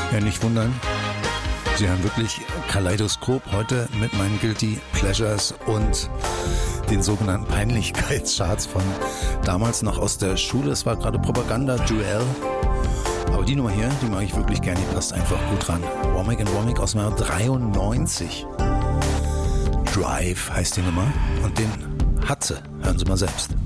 Ja, nicht wundern. Sie hören wirklich Kaleidoskop heute mit meinen Guilty Pleasures und den sogenannten Peinlichkeitscharts von damals noch aus der Schule. Es war gerade Propaganda-Duell. Aber die Nummer hier, die mag ich wirklich gerne, die passt einfach gut ran. Womack & Womack aus dem Jahr 93. Drive heißt die Nummer und den hat sie. Hören Sie mal selbst.